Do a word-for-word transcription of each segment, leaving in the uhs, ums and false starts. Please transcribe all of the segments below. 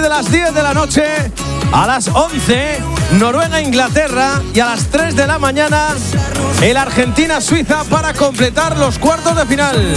de las diez de la noche, a las once, Noruega-Inglaterra y a las tres de la mañana, el Argentina-Suiza para completar los cuartos de final.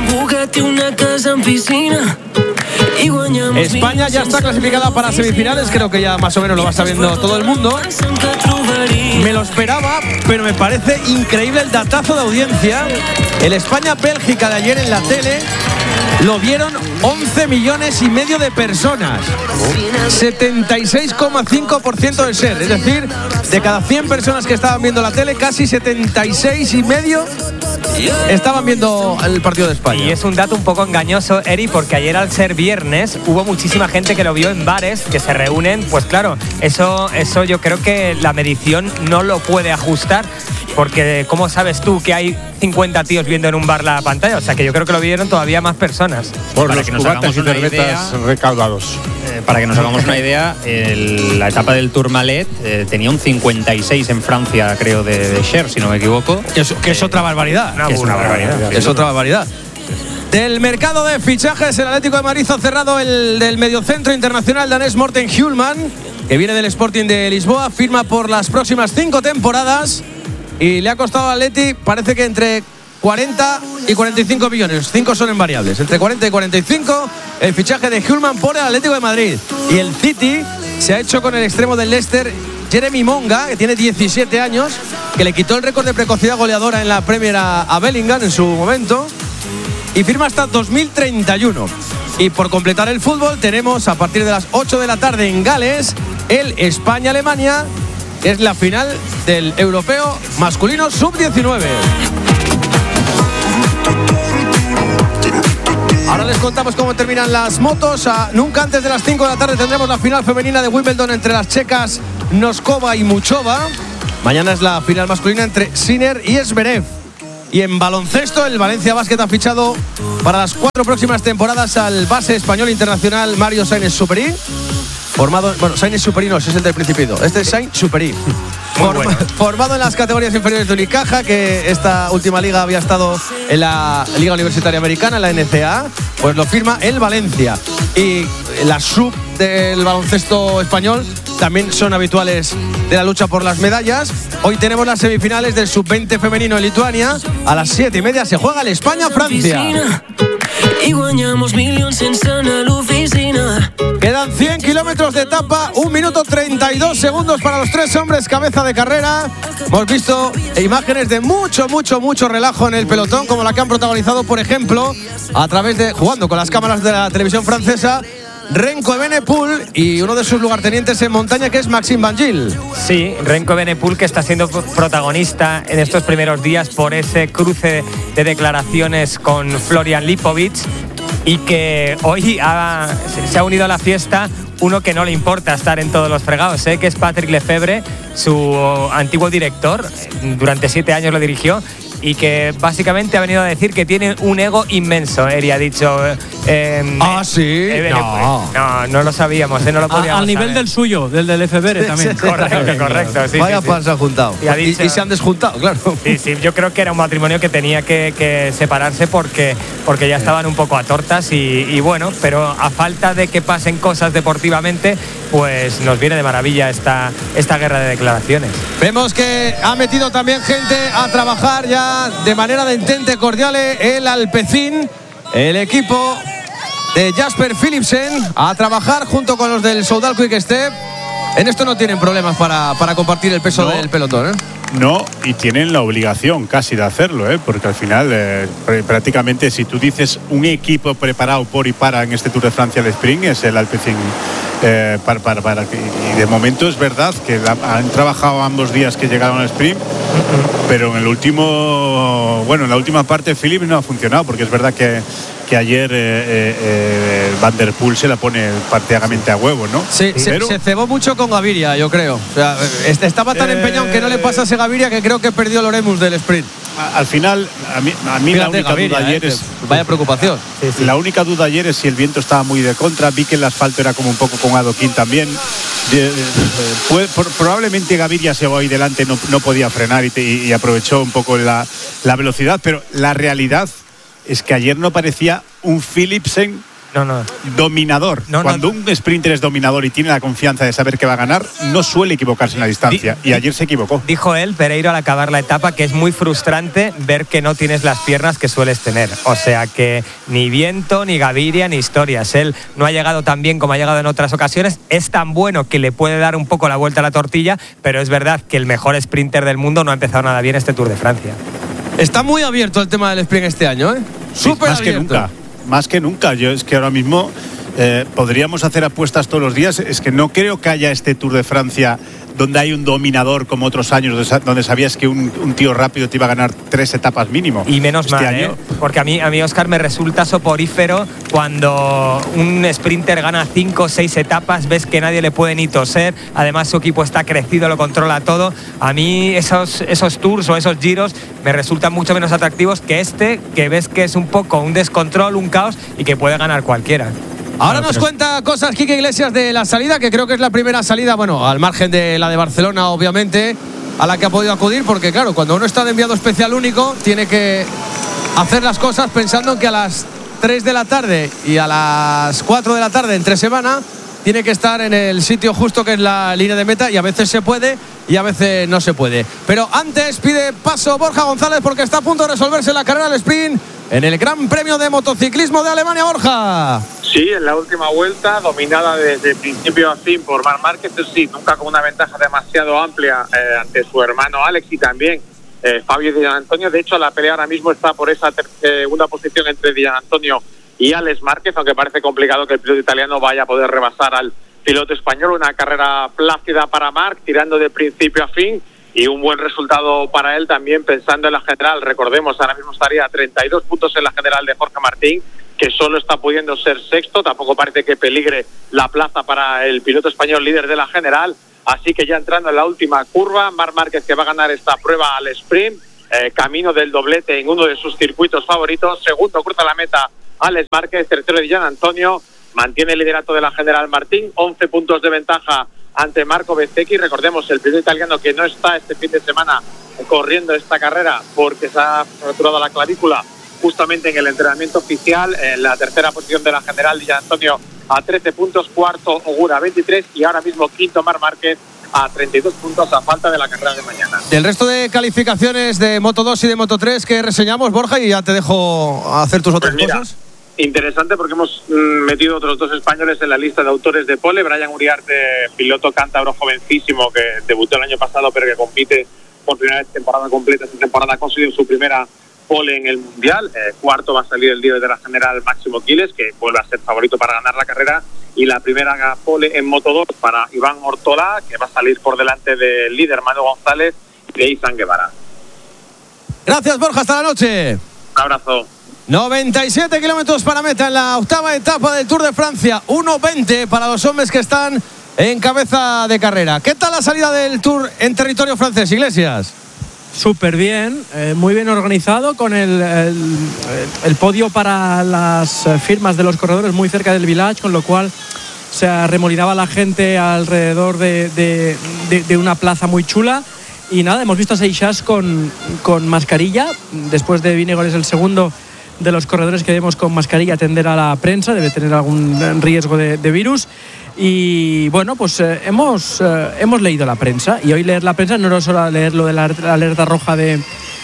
España ya está clasificada para semifinales, creo que ya más o menos lo va sabiendo todo el mundo. Me lo esperaba, pero me parece increíble el datazo de audiencia. El España-Bélgica de ayer en la tele lo vieron once millones y medio de personas. setenta y seis coma cinco por ciento del ser. Es decir, de cada cien personas que estaban viendo la tele, casi setenta y seis y medio estaban viendo el partido de España. Y es un dato un poco engañoso, Eri, porque ayer, al ser viernes, hubo muchísima gente que lo vio en bares, que se reúnen. Pues claro, eso, eso yo creo que la medición no lo puede ajustar, porque ¿cómo sabes tú que hay cincuenta tíos viendo en un bar la pantalla? O sea, que yo creo que lo vieron todavía más personas. Por para los que nos cubatas hagamos y una cervezas idea, recaudados. Eh, para que nos hagamos una idea, el, la etapa del Tourmalet eh, tenía un cincuenta y seis en Francia, creo, de, de share, si no me equivoco. Que es, que es otra barbaridad. Que es una barbaridad. Es otra barbaridad. Del mercado de fichajes, el Atlético de Madrid ha cerrado el del mediocentro internacional danés Morten Hjulman, que viene del Sporting de Lisboa, firma por las próximas cinco temporadas y le ha costado al Atleti, parece que entre cuarenta y cuarenta y cinco millones. Cinco son en variables. Entre cuarenta y cuarenta y cinco, el fichaje de Hjulman por el Atlético de Madrid. Y el City se ha hecho con el extremo del Leicester, Jeremy Monga, que tiene diecisiete años, que le quitó el récord de precocidad goleadora en la Premier a, a Bellingham en su momento, y firma hasta dos mil treinta y uno. Y por completar el fútbol, tenemos a partir de las ocho de la tarde en Gales el España-Alemania. Es la final del europeo masculino sub diecinueve. Ahora les contamos cómo terminan las motos. A, nunca antes de las cinco de la tarde tendremos la final femenina de Wimbledon entre las checas Noskova y Muchova. Mañana es la final masculina entre Sinner y Zverev. Y en baloncesto, el Valencia Basket ha fichado para las cuatro próximas temporadas al base español internacional Mario Sainz-Superi. Formado, bueno, Sainz-Superi no, ese es el del Principito. Este es Sainz-Superi. Forma, bueno. Formado en las categorías inferiores de Unicaja, que esta última liga había estado en la Liga Universitaria Americana, la N C A A, pues lo firma el Valencia. Y la sub del baloncesto español también son habituales de la lucha por las medallas. Hoy tenemos las semifinales del sub veinte femenino en Lituania. A las siete y media se juega el España-Francia. Quedan cien kilómetros de etapa, un minuto treinta y dos segundos para los tres hombres cabeza de carrera. Hemos visto imágenes de mucho, mucho, mucho relajo en el pelotón, como la que han protagonizado, por ejemplo, a través de, jugando con las cámaras de la televisión francesa, Renko Evenepoel y uno de sus lugartenientes en montaña, que es Maxime Van Gil. Sí, Renko Evenepoel, que está siendo protagonista en estos primeros días por ese cruce de declaraciones con Florian Lipovic, y que hoy ha, se ha unido a la fiesta uno que no le importa estar en todos los fregados, ¿eh? Que es Patrick Lefebvre, su antiguo director. Durante siete años lo dirigió, y que básicamente ha venido a decir que tiene un ego inmenso. Eri ha dicho... Eh, ah, sí. Eh, no. no, no lo sabíamos, ¿eh? No lo podíamos Al nivel saber. del suyo, del del Lefebvre Sí, también. sí, sí. Correcto, correcto. Sí, Vaya sí, pan sí. se han juntado. Y, ha dicho, y, y se han desjuntado, claro. Sí, sí, yo creo que era un matrimonio que tenía que, que separarse porque, porque ya estaban un poco a tortas y, y bueno, pero a falta de que pasen cosas deportivamente, pues nos viene de maravilla esta, esta guerra de declaraciones. Vemos que ha metido también gente a trabajar ya de manera de entente cordial el Alpecin, el equipo de Jasper Philipsen, a trabajar junto con los del Soudal Quick Step. En esto no tienen problemas para, para compartir el peso no, del pelotón, ¿eh? No, y tienen la obligación casi de hacerlo, ¿eh? Porque al final eh, prácticamente si tú dices un equipo preparado por y para en este Tour de Francia el Sprint es el Alpecin. Eh, para, para, para, y de momento es verdad que la, han trabajado ambos días que llegaron al sprint, pero en el último, bueno, en la última parte Philip no ha funcionado, porque es verdad que, que ayer eh, eh, Van der Poel se la pone prácticamente a huevo, ¿no? Sí, pero, se, se cebó mucho con Gaviria, yo creo. O sea, estaba tan eh, empeñado que no le pasase Gaviria que creo que perdió el Oremus del sprint. Al final, a mí, a mí la única Gaviria, duda ayer eh, es... Vaya preocupación. Sí, sí. La única duda ayer es si el viento estaba muy de contra. Vi que el asfalto era como un poco con adoquín también. De, de, de, fue, por, probablemente Gaviria se va ahí delante, no, no podía frenar y, te, y aprovechó un poco la, la velocidad. Pero la realidad es que ayer no parecía un Philipsen No, no. Dominador. No, Cuando no. un sprinter es dominador y tiene la confianza de saber que va a ganar, no suele equivocarse en la distancia. Di, y ayer se equivocó. Dijo él, Pereiro, al acabar la etapa, que es muy frustrante ver que no tienes las piernas que sueles tener. O sea que ni viento, ni Gaviria, ni historias. Él no ha llegado tan bien como ha llegado en otras ocasiones. Es tan bueno que le puede dar un poco la vuelta a la tortilla, pero es verdad que el mejor sprinter del mundo no ha empezado nada bien este Tour de Francia. Está muy abierto el tema del sprint este año, ¿eh? Súper Más abierto. que nunca. Más que nunca. Yo es que ahora mismo eh, podríamos hacer apuestas todos los días. Es que no creo que haya este Tour de Francia donde hay un dominador como otros años, donde sabías que un, un tío rápido te iba a ganar tres etapas mínimo. Y menos este mal, año, ¿eh? Porque a mí, a mí, Óscar, me resulta soporífero cuando un sprinter gana cinco o seis etapas, ves que nadie le puede ni toser, además su equipo está crecido, lo controla todo. A mí esos, esos tours o esos giros me resultan mucho menos atractivos que este, que ves que es un poco un descontrol, un caos y que puede ganar cualquiera. Ahora nos cuenta cosas Quique Iglesias de la salida, que creo que es la primera salida, bueno, al margen de la de Barcelona, obviamente, a la que ha podido acudir, porque claro, cuando uno está de enviado especial único, tiene que hacer las cosas pensando en que a las tres de la tarde y a las cuatro de la tarde entre semana tiene que estar en el sitio justo que es la línea de meta, y a veces se puede y a veces no se puede. Pero antes pide paso Borja González porque está a punto de resolverse la carrera del sprint en el Gran Premio de Motociclismo de Alemania. Borja. Sí, en la última vuelta, dominada desde principio a fin por Marc Márquez, sí, nunca con una ventaja demasiado amplia eh, ante su hermano Alex y también eh, Fabio Di Giannantonio. De hecho, la pelea ahora mismo está por esa ter- segunda posición entre Di Giannantonio y Alex Márquez, aunque parece complicado que el piloto italiano vaya a poder rebasar al piloto español. Una carrera plácida para Marc, tirando de principio a fin, y un buen resultado para él también pensando en la general. Recordemos, ahora mismo estaría a treinta y dos puntos en la general de Jorge Martín, que solo está pudiendo ser sexto. Tampoco parece que peligre la plaza para el piloto español líder de la general. Así que ya entrando en la última curva, Marc Márquez, que va a ganar esta prueba al sprint, eh, camino del doblete en uno de sus circuitos favoritos. Segundo cruza la meta Alex Márquez, tercero Di Giannantonio. Mantiene el liderato de la general Martín, once puntos de ventaja ante Marco Bezzecchi. Recordemos, el piloto italiano que no está este fin de semana corriendo esta carrera porque se ha fracturado la clavícula justamente en el entrenamiento oficial. En la tercera posición de la general, Di Giannantonio a trece puntos, cuarto Ogura veintitrés y ahora mismo quinto Marc Márquez a treinta y dos puntos a falta de la carrera de mañana. Del resto de calificaciones de Moto dos y de Moto tres que reseñamos, Borja, y ya te dejo hacer tus otras pues mira, cosas. Interesante porque hemos mm, metido otros dos españoles en la lista de autores de pole. Brian Uriarte, piloto cántabro jovencísimo que debutó el año pasado pero que compite por primera vez temporada completa. Esta temporada ha conseguido su primera pole en el Mundial. Eh, cuarto va a salir el líder de la general Máximo Quiles, que vuelve a ser favorito para ganar la carrera. Y la primera pole en Moto dos para Iván Ortola, que va a salir por delante del líder Manu González y de Izan Guevara. Gracias, Borja, hasta la noche. Un abrazo. noventa y siete kilómetros para meta en la octava etapa del Tour de Francia. uno veinte para los hombres que están en cabeza de carrera. ¿Qué tal la salida del Tour en territorio francés, Iglesias? Súper bien, eh, muy bien organizado, con el, el, el podio para las firmas de los corredores muy cerca del village, con lo cual se arremolinaba la gente alrededor de, de, de, de una plaza muy chula. Y nada, hemos visto a Seixas con, con mascarilla. Después de Vingegaard es el segundo de los corredores que vemos con mascarilla atender a la prensa, debe tener algún riesgo de, de virus. Y bueno, pues eh, hemos, eh, hemos leído la prensa, y hoy leer la prensa no era solo leer lo de la alerta roja de,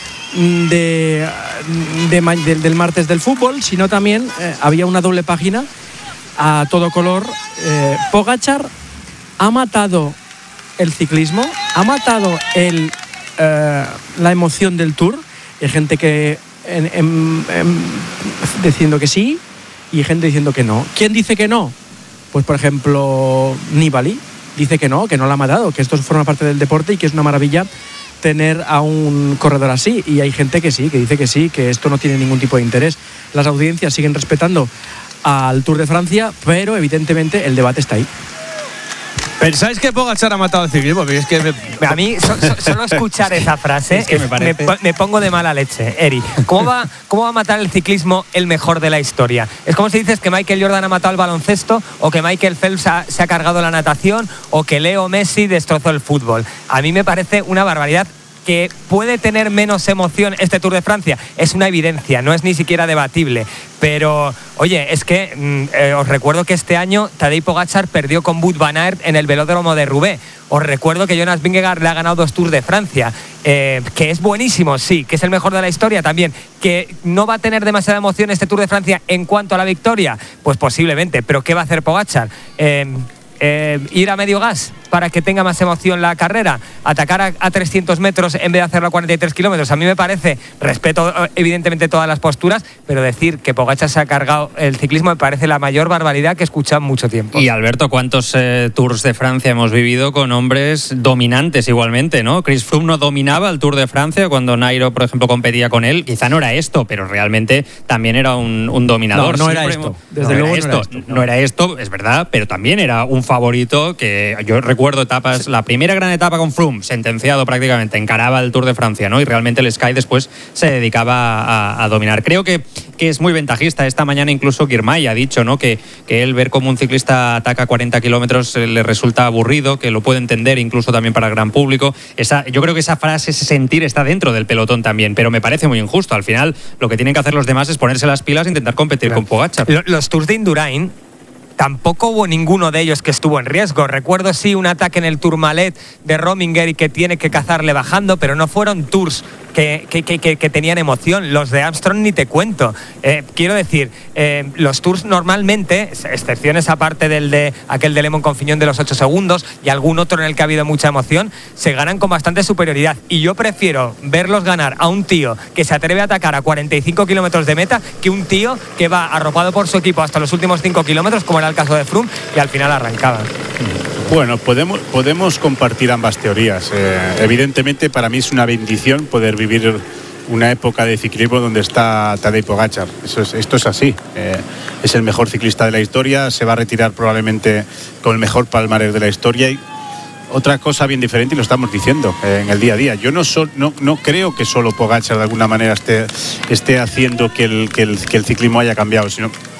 de, de, de del martes del fútbol, sino también eh, había una doble página a todo color. eh, Pogačar ha matado el ciclismo, ha matado el, eh, la emoción del Tour. Hay gente que en, en, en, diciendo que sí y gente diciendo que no. ¿Quién dice que no? Pues por ejemplo Nibali dice que no, que no la ha matado, que esto forma parte del deporte y que es una maravilla tener a un corredor así. Y hay gente que sí, que dice que sí, que esto no tiene ningún tipo de interés. Las audiencias siguen respetando al Tour de Francia, pero evidentemente el debate está ahí. ¿Pensáis que Pogačar ha matado el ciclismo? Es que me... A mí, so, so, solo escuchar esa frase es que me, me, me pongo de mala leche, Eri. ¿Cómo va, ¿Cómo va a matar el ciclismo el mejor de la historia? Es como si dices que Michael Jordan ha matado el baloncesto, o que Michael Phelps ha, se ha cargado la natación, o que Leo Messi destrozó el fútbol. A mí me parece una barbaridad que puede tener menos emoción este Tour de Francia es una evidencia, no es ni siquiera debatible. Pero, oye, es que mm, eh, os recuerdo que este año Tadej Pogačar perdió con Wout van Aert en el velódromo de Roubaix. Os recuerdo que Jonas Vingegaard le ha ganado dos Tours de Francia, eh, que es buenísimo, sí, que es el mejor de la historia también, que no va a tener demasiada emoción este Tour de Francia en cuanto a la victoria, pues posiblemente, pero ¿qué va a hacer Pogačar? Eh, eh, ¿Ir a medio gas para que tenga más emoción la carrera? ¿Atacar a, a trescientos metros en vez de hacerlo a cuarenta y tres kilómetros? A mí me parece, respeto evidentemente todas las posturas, pero decir que Pogačar se ha cargado el ciclismo me parece la mayor barbaridad que he escuchado en mucho tiempo. Y Alberto, ¿cuántos eh, Tours de Francia hemos vivido con hombres dominantes igualmente, ¿no? Chris Froome no dominaba el Tour de Francia cuando Nairo, por ejemplo, competía con él. Quizá no era esto, pero realmente también era un, un dominador. No, no Siempre, era esto. Desde no luego era esto. No era esto. No era esto, es verdad, pero también era un favorito que yo recuerdo etapas, la primera gran etapa con Froome, sentenciado prácticamente, encaraba el Tour de Francia, ¿no? Y realmente el Sky después se dedicaba a, a dominar. Creo que, que es muy ventajista. Esta mañana incluso Girmay ha dicho, ¿no? Que, que él ver cómo un ciclista ataca cuarenta kilómetros le resulta aburrido, que lo puede entender incluso también para el gran público. Esa, yo creo que esa frase, ese sentir está dentro del pelotón también, pero me parece muy injusto. Al final lo que tienen que hacer los demás es ponerse las pilas e intentar competir claro. con Pogačar. Los Tours de Indurain tampoco hubo ninguno de ellos que estuvo en riesgo. Recuerdo sí un ataque en el Tourmalet de Rominger y que tiene que cazarle bajando, pero no fueron tours que, que, que, que tenían emoción. Los de Armstrong ni te cuento. Eh, quiero decir, eh, los tours normalmente, excepciones aparte del de aquel de Lemon Confiñón de los ocho segundos y algún otro en el que ha habido mucha emoción, se ganan con bastante superioridad. Y yo prefiero verlos ganar a un tío que se atreve a atacar a cuarenta y cinco kilómetros de meta que un tío que va arropado por su equipo hasta los últimos cinco kilómetros, como era el caso de Froome, y al final arrancaba. Bueno, podemos, podemos compartir ambas teorías. Eh, evidentemente, para mí es una bendición poder vivir una época de ciclismo donde está Tadej Pogačar. Eso es, esto es así. Eh, es el mejor ciclista de la historia, se va a retirar probablemente con el mejor palmarés de la historia. Y otra cosa bien diferente, y lo estamos diciendo eh, en el día a día. Yo no, so, no, no creo que solo Pogačar de alguna manera esté, esté haciendo que el, que, el, que el ciclismo haya cambiado, sino